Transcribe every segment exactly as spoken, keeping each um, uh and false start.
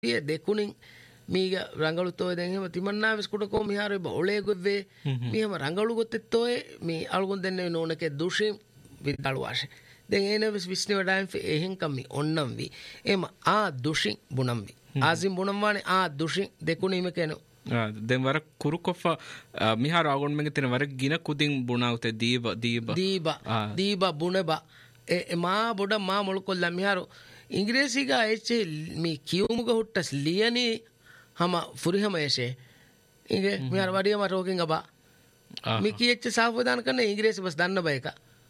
දෙකුණින් මීග ರಂಗಳುತ್ತೋಯ ದೆಂಗೆ ತಿಮನ್ನಾ ವಿಸ್ಕುಟ ಕೋ ಮಿಹಾರ ಒಳೆ ಗೊವ್ವೆ ಮೀಹಮ ರಂಗಳು ಗೊತ್ತಿತ್ತೋಯ ಮೀ ಅಳ್ಗೊಂಡ್ ದೆನ್ನೆ ನೋನಕೆ ದುಷಿ ವಿದಾಳು ಆಶೆ ದೆಂ ಏನ ವಿಸ್ ವಿಸ್ನೆ ವಡಾಂ ಫೆ ಎಹೆಂ ಕಮ್ಮಿ ಒಣ್ಣಂ ವಿ ಎಮ ಆ ದುಷಿ ಬುಣಂ ವಿ ಆಜಿಂ ಬುಣಂ ವಾನೆ ಆ ದುಷಿ ದೆಕುಣಿಮ ಕೆನು ದೆಂ ವರ ಕುರುಕೊಫ ಮಿಹಾರ ಆಗೊಂಡ್ ಮೆಗೆ ತಿನ ವರ ಗಿನ ಕುದಿಂ ಬುಣಾವುತೆ ದೀಬ ದೀಬ ದೀಬ ದೀಬ ಬುಣಬ ಎ ಮಾ ಬುಡ ಮಾ ಮೊಳಕೊಲ್ಲ ಮಿಹಾರು ಇಂಗ್ರೇಸಿಗ ಎಚ್ಚೆ ಮೀ ಕಿಯುಮುಗ ಹುಟ್ಟಸ್ ಲಿಯನಿ ಹಮ ಫುರಿಹಮ ಯಶೆ ಇಂಗೆ ಮಿಹಾರ ವಡಿಯಮ ರೋಕಿಂಗ ಬಾ ಮಿ ಕಿಯಚ್ಚ ಸಾವಧಾನ ಕನೆ ಇಂಗ್ರೇಸಿ ಬಸ್ ದನ್ನ ಬಯಕ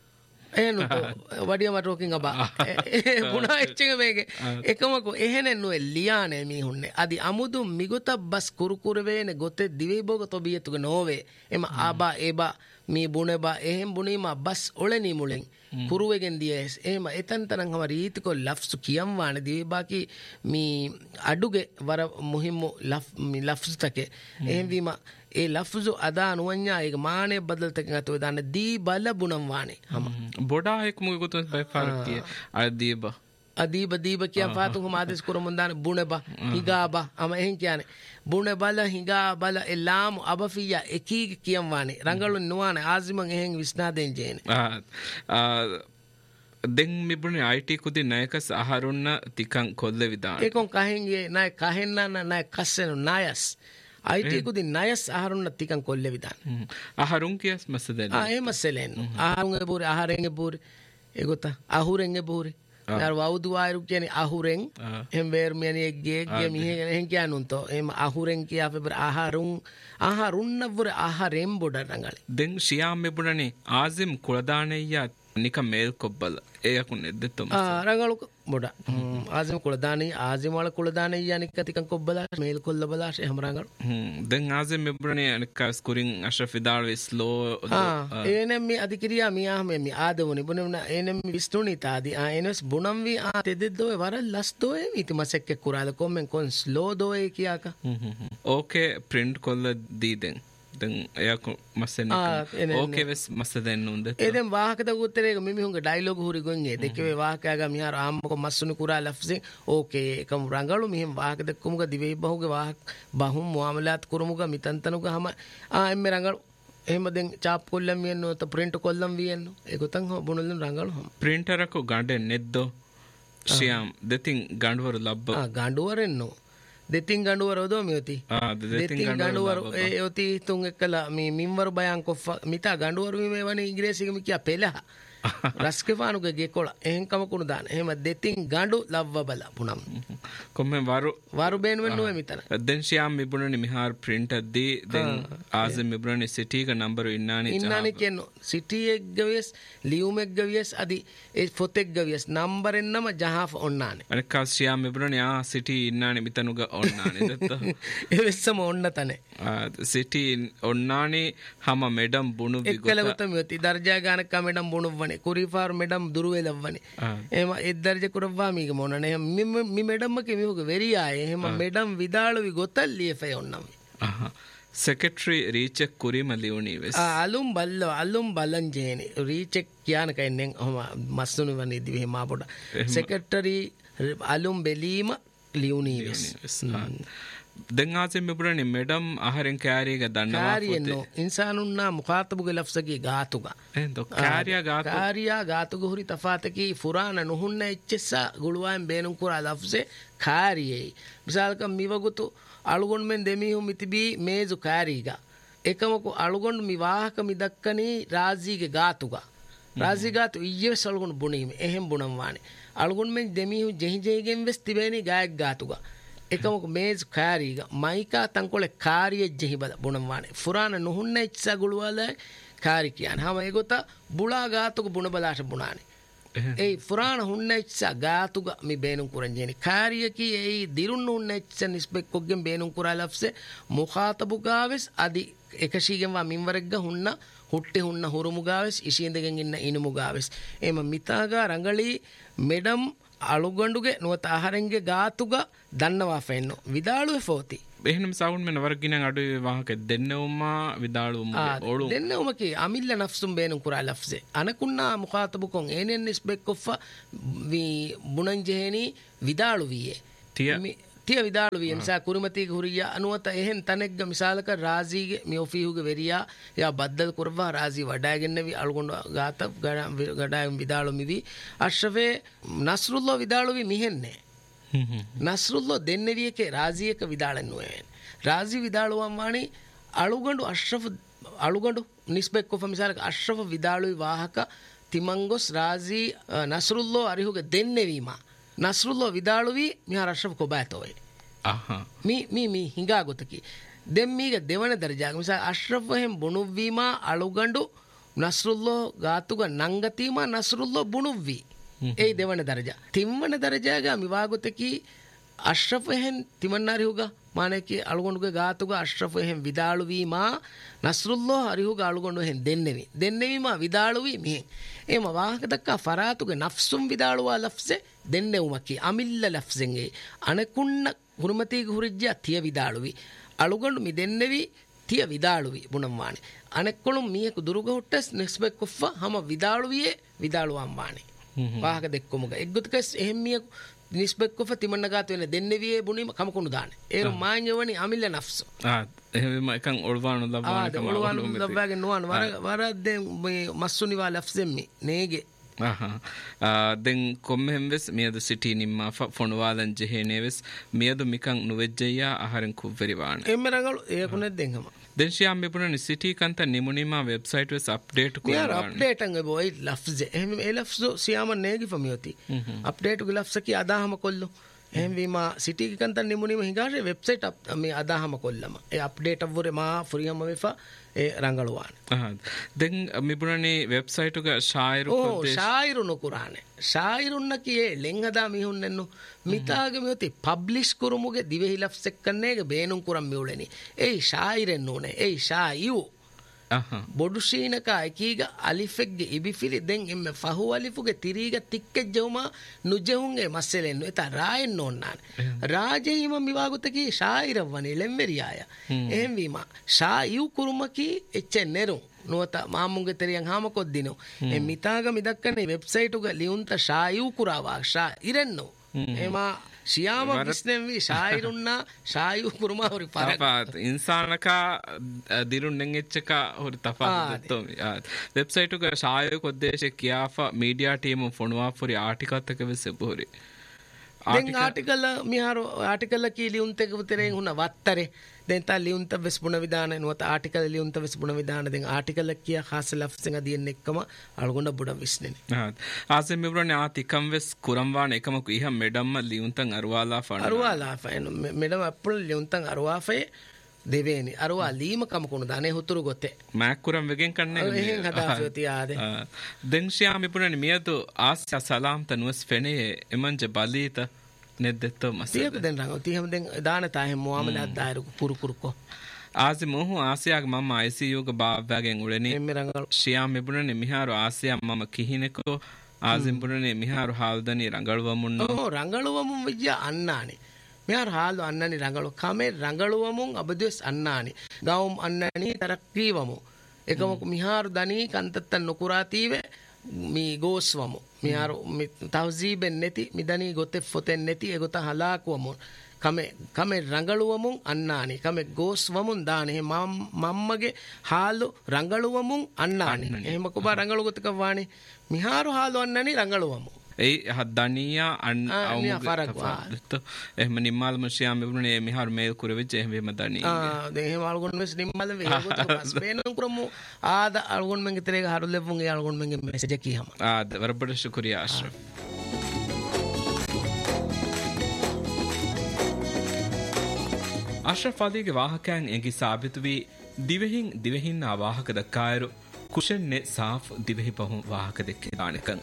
ಏನು ವಡಿಯಮ ರೋಕಿಂಗ ಬಾ ಗುಣಾ ಎಚ್ಚೆಗೆ ಬೇಗೆ එකමකෝ එහෙනෙන් නොෙ ලියානේ මීහුන්නේ අදි අමුදු මිගොත බස් කුරුකුරවේනේ ගොතේ දිවේ බෝග තොබියතුක නොවේ එම ආබා ඒබා මී බුණේබා එහෙම් බුණීම බස් ඔලෙනි මුලෙන් කුරුවෙගෙන් දියස් එහෙම එතන තරම් හම රීතිකෝ ලෆ්සු කියම් වානේ දිවේ ಬಾಕಿ මී අඩුගේ වර මුහිම්මු ලෆ් මී ලෆ්සු තකේ එහෙම් වීම ඒ ලෆ්සු අදා නුවඤ්ඤා ඒක මානේ බදල්තකින් අතෝ දාන්න දී බල බුණම් වානේ හම බොඩා එක් මුගේ ගොතන් බයි ෆරක් කිය අදීබ අදීබ දීබ කියා ෆාතු හම ආදේශ කරමුන් දාන බුණේබා හිගාබා අම එහෙන් කියන්නේ බුණේ බල හිගා බල එලාම් අබෆියා එකී කියම් වානේ රංගලු නුවානේ ආසිමන් එහෙන් විස්නා දෙන් ජේනේ ආ ದೆಂ ಮಿಬುಣಿ ಐಟಿ ಕುದಿ ನಾಯಕಸ್ ಆಹಾರುನ್ನ ತಿಕಂ ಕೊಲ್ಲೆ ವಿಧಾನ ಏಕೊಂ ಕಹೆಂಗೆ ನಾಯ ಕಹೆನ್ನ ನಾಯ ಕಸ್ಸೆನು ನಾಯಸ್ ಐಟಿ ಕುದಿ ನಾಯಸ್ ಆಹಾರುನ್ನ ತಿಕಂ ಕೊಲ್ಲೆ ವಿಧಾನ ಆಹಾರುಂ ಕಿಯಸ್ ಮಸದೆನ ಆ ಏ ಮಸಲೆನ್ ಆಹಾರುಂಗೆ ಬೂರಿ ಆಹಾರೆಂಗೆ ಬೂರಿ ಏಗೊತ್ತಾ ಆಹುರೆಂಗೆ ಬೂರಿ ಯಾರು ವೌದು ಆಯರು කියන්නේ අහුරෙන් එම් වේර් මියනි එක්ගේ එක්ගේ මිහෙ එහෙන් කියනුන්තෝ එම් අහුරෙන් කියා ෆෙබර ආහාරුන් ආහාරුන් නවර ආහාරෙන් බොඩ රංගලි දෙන් ශියාම් මෙබුණනි ආසිම් කුලදානෙయ్య නික මේල් කොබ්බල ඒයකුන් එද්දෙතොම ආ රංගලු බොඩ ආසිම් කුලදානෙ ආසිම් වල කුලදානෙయ్య නික තිකන් කොබ්බලා මේල් කොල්ල බලාශ එහෙම රංගලු දෙන් ආසිම් මෙබුණනි අනික ස්කුරින් අෂරෆ් ඉදාල් ස්ලෝ ආ එනම් මේ අධිකිරියා මියා මේ මේ ආදවනි බොනෙම එනම් විස්තුනි තාදි ආ එනස් බුණම් වි ආ තෙදෙද්දෝ වර ලස්තෝ ඉති මසෙක්ක කුරාල කොම්මෙන් කොන් ස්ලෝ දෝේ කියාක ඕකේ ප්‍රින්ට් කොල්ල දීදෙන් දැන් එයා මස්සෙන් ඕකේ වෙස් මස්ස දෙන්න උන්ද එදෙන් වාහකද උත්තරේක මිමිහුන්ගේ ඩයලොග් හුරි ගොන්නේ දෙකේ වාහකයාගා මිහාර ආම්මක මස්සුනි කුරා ලෆ්සෙන් ඕකේ එකම රංගලු මිහිම් වාහකද කුමුග දිවේ බහුගේ වාහක බහුම් මුආමලාත් කුරුමුග මිතන්තනුග හැම ආ එම්මේ රංගලු එහෙම දැන් චාප් කොල්ලම් වියන්නෝ ත ප්‍රින්ට් කොල්ලම් වියන්නෝ ඒකතන් බොනලෙන් රංගලු හැම ಪ್ರಿಂಟರක ගඬෙන් නෙද්දෝ ශියාම් දෙතින් ගඬවර ලබ්බ ආ ගඬවරෙන්නෝ දෙතින් ගඬවර ඔදෝ මියති ආ දෙතින් ගඬවර ඒ යොති තුන් එක්කලා මේ මින්වර බයන් කොෆ මිතා ගඬවර මේ වනේ ඉංග්‍රීසිගෙම කියා පෙළහ රස්කෙෆානුගේ ගෙකොළ එහෙන් කම කුණු දාන එහෙම දෙතින් ගඬු ලව්ව බල පුනම් කොම්මෙ වරු වරු බේන වෙන්නෝ මිතන දැන් ශියාම් මිබුණනි මිහාර ප්‍රින්ට් අද්දී දැන් ආසම් මිබුණනි සිටි ක නම්බර ඉන්නානි ඉන්නානි කියනෝ සිටි එක් ගවියස් ලියුම් එක් ගවියස් අදි ඒ ෆොත් එක් ගවියස් නම්බර් එන්නම ජහාෆ ඔන්නානේ අනික ශියාම් මිබුණනි ආ සිටි ඉන්නානි මිතනුග ඔන්නානේ දත්ත ඒ වෙස්සම ඔන්න තනේ සිටි ඔන්නානි හැම මෙඩම් බුණු විගත එක්කලගත මියති දර්ජා ගානක මෙඩම් බුණු ಕುರಿಫಾರ್ ಮೇಡಮ್ ದುರುವೆಲವ್ವನೆ ಏಮ ಎದ್ದರ್ಜೆ ಕುರವ್ವಾ ಮೀಗ ಮೊನನೆ ಮಿ ಮೇಡಮ್ ಕೆ ಮಿ ಹೋಗ ವೆರಿಯಾಯ ಹೇಮ ಮೇಡಮ್ ವಿದಾಳುವಿ ಗೊತ್ತಲ್ಲಿ ಎಫೆ ಒನ್ನವಿ ಸೆಕ್ರೆಟರಿ ರೀಚೆಕ್ ಕುರಿಮ ಲಿಯೋನಿ ವೆಸ್ ಅಲುಂ ಬಲ್ಲ ಅಲುಂ ಬಲಂಜೇನಿ ರೀಚೆಕ್ ಕ್ಯಾನ ಕೈನೆಂ ಮಸ್ಸುನು ವನಿ ದಿವಿ ಮಾ ಬೊಡ ಸೆಕ್ರೆಟರಿ ಅಲುಂ ಬೆಲೀಮ ಲಿಯೋನಿ ವೆಸ್ දැන් ආසෙන් මෙබුණනි මෙඩම් ආහාරෙන් කෑරියක දන්නවා කාරියනෝ ඉන්සානුන්නා මුඛාතබුගේ ලෆ්සකි ගාතුගා එන්දෝ කාරියා ගාතු කාරියා ගාතුග හුරි තෆාතකි ෆුරාන නුහුන්න එච්චෙස්සා ගුළුවාන් බේනුම් කුරා ලෆ්සේ කාරියේ මිසාල්ක මිවගුතු අලුගොන් මෙන් දෙමිහු මිතිබී මේසු කාරීගා එකමකු අලුගොන් මිවාහක මිදක්කනි රාජීගේ ගාතුගා රාජී ගාතු ඊයේ සල්ගොන් බුණීම එහෙම් බුණම් වානේ අලුගොන් මෙන් දෙමිහු ජෙහි ජෙහිගෙන් වෙස් තිබේනි ගායක් ගාතුගා එකමක මේස් කාරීග මයිකා තංකොල කාරිය ජෙහිබල බුණම්වානේ ෆුරාන නුහුන්න ඉච්සා ගුළුවල කාරි කියන හැම ඒගොත බුලා ගාතුක බුණ බලාට බුණානේ ඒ ෆුරාන හුන්න ඉච්සා ගාතුක මි බේනුම් කුරංජේනි කාරිය කි ඒ දිරුන් හුන්න ඉච්සා නිස්බෙක් කොග්ගෙන් බේනුම් කුරා ලෆ්සේ මුඛාතබු ගාවෙස් අදි එකශීගෙන් වා මින්වරෙක්ග හුන්න ಹುಟ್ಟೆ ಹುಣ್ಣ ಹುರುಮುಗಾವೆಸ್ ಇಶಿಂದಗೆಂ ಇನ್ನ ಇನುಮುಗಾವೆಸ್ ಏಮ ಮಿತಾಗ ರಂಗಳಿ ಮೇಡಮ್ අලුගොඬුගේ නුවත ආහාරෙන්ගේ ගාතුග දන්නවා ෆෙන්නෝ විදාළුවේ ෆෝති එහෙනම් සවුන් මෙන්න වරගින අඩු වාහක දෙන්නවම විදාළුම ඕළු දෙන්නවම කි අමිල්ල නෆ්සුම් බේනුම් කුරා ලෆ්සේ අනකුන්නා මුඛාතබුකොන් එනෙන් නිස්බෙක් කොෆ වි බුණන් ජෙහෙනි විදාළු වියේ තිය තිය විදාළු වී නිසා කුරුමතිගේ හුරියා අනුවත එහෙන් තනෙක්ග මිසාලක රාජීගේ මේ ඔෆීහුගේ වෙරියා යා බද්දල් කුරවා රාජී වඩාගෙන්නවි අලුගොඬ ගාත ගඩායම් විදාළු මිවි අශ්රෆේ නස්රුල්ලා විදාළු වී මිහෙන්නේ නස්රුල්ලා දෙන්නෙවියකේ රාජීයක විදාළන්නුවේ රාජී විදාළුවම් වාණි අලුගොඬ අශ්රෆ අලුගොඬ නිස්බෙක් කොෆ මිසාලක අශ්රෆ විදාළුයි වාහක තිමංගොස් රාජී නස්රුල්ලා අරිහුගේ දෙන්නෙවීම නස්රුල්ලා විදාළුවි මිහා අශ්රෆ කොබෑතෝයි අහා මි මි මි හිඟා ගොතකි දෙම් මීගේ දෙවන දරජාක මිසා අශ්රෆ් එහෙම් බුණුවීම අලුගඬු නස්රුල්ලා ගාතුග නංගතීම නස්රුල්ලා බුණුවි ඒ දෙවන දරජා තිම්වන දරජාග මිවා ගොතකි අශ්රෆ් එහෙන් තිමන්නාරිහුග මානකි අලුගඬුගේ ගාතුග අශ්රෆ් එහෙම් විදාළුවීම නස්රුල්ලා අරිහුග අලුගඬු එහෙන් දෙන්නෙවි දෙන්නෙවීම විදාළුවි මිහෙන් එම වාහක දක්කා ෆරාතුගේ නෆ්සුම් විදාළුවා ලෆ්සේ දෙන්නෙවුමකි අමිල්ල ලෆ්සෙන් ඒ අනකුන්න හුරුමතිගේ හුරිජ්ජා තිය විදාළුවි අලුගඬු මි දෙන්නෙවි තිය විදාළුවි බුණම්වානි අනෙක්කොළුම් මියක දුරුගහොට්ටස් නෙස්බෙක් කොෆ්ෆා හම විදාළුවියේ විදාළුවම් වානි වාහක දෙක්කොමුග එක්ගොතකස් එහෙම් මියක නිස්බෙක් කොෆ තිමන්න ගාත වෙන දෙන්නෙවියේ බුණීම කමකුණු දාන ඒරු මාඤ්ඤවනි අමිල්ල නෆ්සු ආ එහෙම එකන් ඔල්වානු ලබවාන කම ඔල්වානු ලබවාගෙන නොවන වර වරද්දෙන් මේ මස්සුනිවා ලෆ්සෙම්මි නේගේ ದೆನ್ ಕೊಮ್ಮೆಂವೆಸ್ ಮಿಯದು ಸಿಟಿ ನಿಮ್ಮ ಫೊಣವಾದನ್ ಜೆಹೇನೇವೆಸ್ ಮಿಯದು ಮಿಕಂ ನುವೆಜ್ಜಯ್ಯ ಆಹಾರನ್ ಕುವ್ವೆರಿವಾಣ ಎಮ್ಮೆರಂಗಳು ಏಕುನೆ ದೆಂಗಮ ದೆನ್ ಶಿಯಾಂ ಮಿಪುನ ಸಿಟಿ ಕಂತ ನಿಮುನಿಮಾ ವೆಬ್ಸೈಟ್ ವೆಸ್ ಅಪ್ಡೇಟ್ ಕುರಾಣ ಅಪ್ಡೇಟ್ ಅಂಗ ಬೋಯ್ ಲಫ್ಜ್ ಎಹ್ ಎ ಲಫ್ಜ್ ಸಿಯಾಮ ನೇಗಿ ಫಮಿಯೋತಿ ಅಪ್ಡೇಟ್ ಗೆ ಲಫ್ಜ್ ಕಿ ಅದಾಹಮ ಕೊಲ್ಲು එහෙම වීම සිටි කන්තන් නිමුනිම හිඟාරේ වෙබ්සයිට් මේ අදාහම කොල්ලම ඒ අප්ඩේට් අවුරේ මා ෆුරියම වෙෆා ඒ රංගලුවාන ආ දැන් මිබුණනේ වෙබ්සයිට් එක ශායිරු කොද්දේ ඕ ශායිරු නුකුරානේ ශායිරුන්න කියේ ලෙන්හදා මිහුන්නෙන්නු මිතාගේ මෙති පබ්ලිෂ් කුරුමුගේ දිවෙහි ලෆ්ස් එක්කන්නේගේ බේනුම් කුරම් මිউලෙනි ඒ ශායිරෙන් නෝනේ ඒ ශායු බොඩුශීනක එකීග අලිෆෙක්ගේ ඉබිෆිලි දෙන් එම්ම ෆහු අලිෆුගේ තිරීග තික්කෙජ්ජවම නුජෙහුන්ගේ මස්සෙලෙන්නු එත රායෙන් නොන්නාන රාජෙහිම මිවාගුතකී ශායිරවනේ ලෙම්මෙරියාය එහෙම වීම ශායු කුරුමකි එච්චෙන් නෙරුම් නුවත මාමුන්ගේ තෙරියන් හාම කොද්දිනු එම් මිතාග මිදක්කනේ website උග ලියුන්ත ශායු කුරාවා ශායිරෙන්නු එමා ಶಿಯಾಮ ಬಿಸ್ನೆವಿ ಶಾಯಿರುನ್ನ ಶಾಯು Kurma ಹೊರಿ ಫರಕ್ ಇನ್ಸಾನಕ ದಿರುಣ್ಣೆಂ ಎಚ್ಚಕ ಹೊರಿ ತಫಾತ್ ದತ್ತೋಮಿ website ಉಗ ಶಾಯು ಕೊದ್ದೇಶ ಕಿಯಾಫ media team ಫೊಣವಾ ಫೊರಿ article ತಕ ವೆಸೆ ಬೋರಿ දැන් ආටිකල් මිහාරු ආටිකල් කී ලියුන්ත එක උතරෙන් හුන වත්තරේ දැන් තා ලියුන්ත වෙස් බුණ විදාන නුවත ආටිකල් ලියුන්ත වෙස් බුණ විදාන දැන් ආටිකල් කිය ખાસ ලෆ්සෙන් අදියෙන් එක්කම අලගොඬ බුඩ විශ්නෙනේ හා ආසෙ මෙබරනේ ආතිකම් වෙස් කුරම්වාන එකම කුයිහ මෙඩම්ම ලියුන්තන් අරවාලා ෆන අරවාලා ෆන මෙඩම අප්පල් ලියුන්තන් අරවාෆේ දෙවේනි අරවා ලීම කමකුණු දානේ හුතුරු ගොතේ මෑක්කුරම් වෙගෙන් කන්නේ එහෙන් හදාසෝති ආදේ දෙන්ෂියා මිපුණනි මියදු ආස්ය සලාම් තනුස් ෆෙනේ එමන්ජ බලීත නෙද්දෙත්ත මසෙද දෙන් රංග තියම දෙන් දාන තාහෙ මුවමද අදායරු පුරු කුරුකෝ ආසි මොහු ආසියාග මම අයිසියු ක බාවගෙන් උලෙනි එම්මෙ රංගල ෂියා මිපුණනි මිහාරු ආසියා මම කිහිනෙකෝ ආසිම් පුණනි මිහාරු හාල්දනි රංගලවමුන් ඕ රංගලවමුන් විජ්ජ අන්නානේ මෙහර ಹಾಲು ಅನ್ನನಿ ರಂಗಳು ಕಮೆ ರಂಗಳುವಮುಂ ಅಬದುಸ್ ಅನ್ನani ಗೌಮ್ ಅನ್ನನಿ ತರಕ್ಕಿವಮು ಏಕಮಕು ಮಿಹಾರು ದನಿ ಕಂತತ್ತನ್ ನುಕುರಾತೀವೆ ಮಿ ಗೋಸ್ವಮು ಮಿಹಾರು ತಹಜೀಬೆನ್ ನೆತಿ ಮಿದನಿ ಗೊತೆ ಫೊತೆನ್ ನೆತಿ ಎಗೊತ ಹಲಾಕುವಮು ಕಮೆ ಕಮೆ ರಂಗಳುವಮುಂ ಅನ್ನani ಕಮೆ ಗೋಸ್ವಮುಂ ದಾನೆ ಮಮ್ಮಗೆ ಹಾಲು ರಂಗಳುವಮುಂ ಅನ್ನani එහෙම කොබ ರಂಗಳು ಗೊತಕ ವಾಣಿ ಮಿಹಾರು ಹಾಲು ಅನ್ನನಿ ರಂಗಳುವಮು ඒ හදනියා අන් අනියා ෆරක්වා එහෙම නිම්මාල් මෂියා මෙබුනේ මිහාර මේල් කුරෙවිච් එහෙම මදනි ආ දැන් එහෙම අල්ගොන් මෙස් නිම්මාල් වේ ගොත ස්පේනන් කුරමු ආද අල්ගොන් මෙන්ගේ තරේක හරු ලෙවුන් ඒ අල්ගොන් මෙන්ගේ මෙසේජ් එක කියහම ආද වරබඩ ශුක්‍රියා අශ්රෆ් අශ්රෆ් අදීගේ වාහකයන් එඟි සාබිතු වී දිවෙහින් දිවෙහින් ආ වාහක දක්කායරු කුෂන්නේ සාෆ් දිවෙහි පහු වාහක දෙකේ දානකන්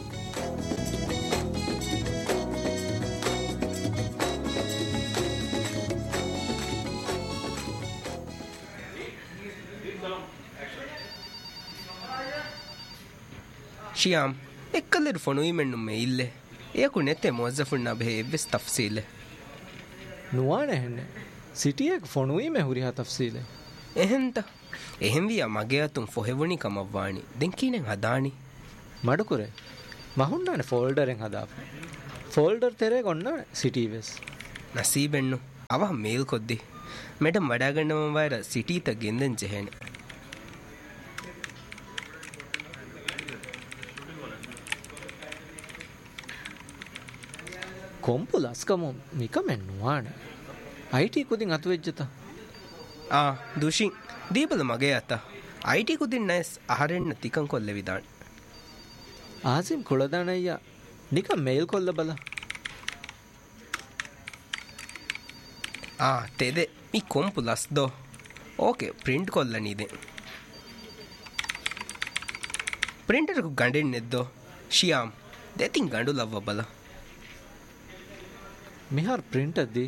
ಶಿಯಾಮ್ ಎಕ್ಕಲ್ಲಿರು ಫೋನು ಇಮೆಣ್ಣುಮ್ಮೆ ಇಲ್ಲೇ ಏಕು ನೆತ್ತೆ ಮೊಜ್ಜಫುಣ್ಣ ಬೇ ಎವ್ವೆಸ್ ತಫ್ಸೀಲೆ ನುವಾಣೆ ಹೆಣ್ಣೆ ಸಿಟಿಯಾಗ ಫೋನು ಇಮೆ ಹುರಿಹಾ ತಫ್ಸೀಲೆ ಎಹೆಂತ ಎಹೆಂವಿಯ ಮಗೆಯತುಂ ಫೊಹೆವುಣಿ ಕಮವ್ವಾಣಿ ದೆಂಕೀನೆಂ ಹದಾಣಿ ಮಡುಕುರೆ ಮಹುಣ್ಣಾನೆ ಫೋಲ್ಡರೆಂ ಹದಾಫ ಫೋಲ್ಡರ್ ತೆರೆಗ ಒಣ್ಣಾಣೆ ಸಿಟಿ ವೆಸ್ ನಸೀಬೆಣ್ಣು ಅವ ಮೇಲ್ ಕೊದ್ದಿ ಮೇಡಮ್ ವಡಾಗಂಡಮ ವೈರ ಸಿಟೀತ ಗೆಂದನ್ ಜೆಹೆನೆ ಕೊಂಪು ಲಸ್ಕಮು ಮಿಕಮೆನ್ ನುವಾಣೆ ಐಟಿ ಕುದಿನ್ ಅತುವೆಜ್ಜತ ಆ ದುಶಿನ್ ದೀಪದ ಮಗೆ ಅತ್ತ ಐಟಿ ಕುದಿನ್ ನೈಸ್ ಆಹರೆನ್ನ ತಿಕಂ ಕೊಲ್ಲೆ ವಿದಾಣ್ ಆಸಿಮ್ ಕುಳದಾಣಯ್ಯ ನಿಕ ಮೇಲ್ ಕೊಲ್ಲ ಬಲ ಆ ತೆದೆ ಮಿ ಕೊಂಪು ಲಸ್ದೋ ಓಕೆ ಪ್ರಿಂಟ್ ಕೊಲ್ಲನಿದೆ ಪ್ರಿಂಟರ್ಗೂ ಗಂಡೆಣ್ಣೆದ್ದೋ ಶಿಯಾಮ್ ದೇತಿನ್ ಗಂಡು ಲವ್ವ ಬಲ මිහාර ප්‍රින්ට් අද්දී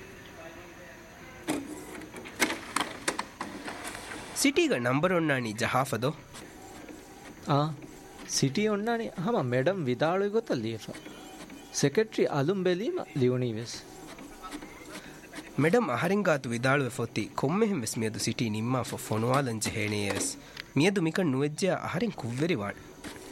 ಸಿಟಿಗ ನಂಬರ್ ಒಣ್ಣಾಣಿ ಜಹಾಫದೋ ಆ ಸಿಟಿ ಒಣ್ಣಾಣಿ ಹಮ ಮೇಡಮ್ ವಿದಾಳು ಗೊತ್ತ ಲೀಫ ಸೆಕ್ರೆಟರಿ ಅಲುಂ ಬೆಲೀಮ ಲಿಯೋನಿವೆಸ್ ಮೇಡಮ್ ಅಹರಿಂಗಾತು ವಿದಾಳುವೆ ಫೊತ್ತಿ ಕೊಮ್ಮೆಹೆಂ ವೆಸ್ ಮಿಯದು ಸಿಟಿ ನಿಮ್ಮ ಫೊ ಫೊನುವಾಲಂಜೆ ಹೇಣೇಯಸ್ ಮಿಯದು ಮಿಕನ್ ನುವೆಜ್ಜೆ ಅಹರಿಂ ಕುವ್ವೆರಿ ವಾಣ್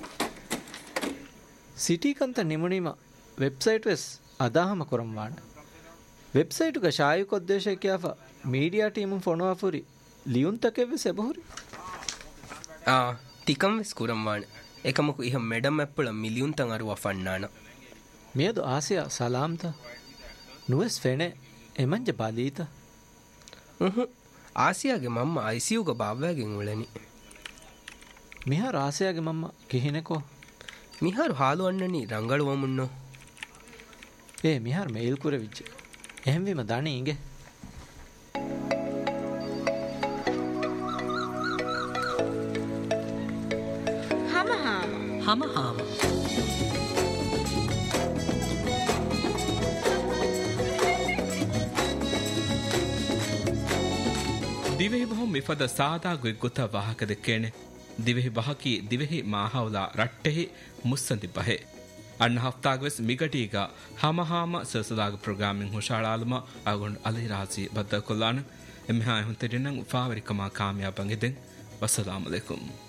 ಸಿಟಿ ಕಂತ ನಿಮುಣಿಮ ವೆಬ್ಸೈಟ್ ವೆಸ್ ಅದಾಹಮ ಕೊರಂವಾಣ ವೆಬ್ಸೈಟುಗ ಶಾಯುಕೊದ್ದೇಶಕ್ಯಾಫ ಮೀಡಿಯಾ ಟೀಮು ಫೊಣುವಾಫುರಿ ಲಿಯುಂತಕೆವ್ವೆ ಸೆಬಹುರಿ ಆ ತಿಕಂ ವೆಸ್ ಕುರಂವಾಣ ಏಕಮಕು ಇಹ ಮೇಡಮ್ ಎಪ್ಪಳ ಮಿಲಿಯುಂತಂ ಅರುವ ಫಣ್ಣಾಣ ಮಿಯದು ಆಸಿಯಾ ಸಲಾಮ್ತ ನುವೆಸ್ ಫೆಣೆ ಎಮಂಜ ಬಾಲೀತ ಉಹು ಆಸಿಯಾಗೆ ಮಮ್ಮ ಐಸಿಯುಗ ಬಾವ್ವಾಗೆನ್ ಉಳನಿ ಮಿಹಾರು ಆಸಿಯಾಗೆ ಮಮ್ಮ ಕಿಹಿನೆಕೋ ಮಿಹಾರು ಹಾಲು ಅಣ್ಣನಿ ರಂಗಳು ವಮುನ್ನೋ ಏ ಮಿಹಾರ್ ಮೇಲ್ ಕುರವಿಜ್ಜೆ ಎಹೆಂವಿಮ ದಾಣಿ ಇಂಗೆ ಹಮ ಹಾಮ ಹಮ ಹಾಮ ದಿವೆಹಿ ಬಹು ಮಿಫದ ಸಾದಾ ಗುಯ್ಗುತ ವಾಹಕದ ಕೇಣೆ ದಿವೆಹಿ ಬಹಕಿ ದಿವೆಹಿ ಮಾಹೌಲಾ ರಟ್ಟೆಹಿ ಮುಸ್ಸಂದಿ ಬಹೆ ಅಣ್ಣ ಹಫ್ತಾಗವೆಸ್ ಮಿಗಟೀಗ ಹಮ ಹಾಮ ಸಸದಾಗ ಪ್ರೋಗ್ರಾಮಿಂಗ್ ಹುಷಾಳಾಲುಮ ಅಗೊಂಡು ಅಲಿರಾಜಿ ಬದ್ದ ಕೊಲ್ಲಾನ ಎಮ್ಮೆಹಾಯ ಹುಂತೆರಿನಂಗ್ ಫಾವರಿಕಮ ಕಾಮಯಾಬಂಗಿದೆಂ ವಸ್ಸಲಾಮು ಅಲೈಕುಂ